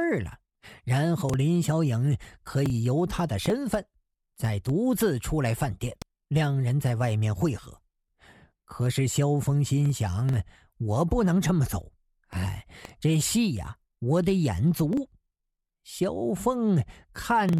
儿了，然后林小影可以由他的身份再独自出来饭店，两人在外面会合。可是萧峰心想，我不能这么走，这戏呀，我得演足。萧峰看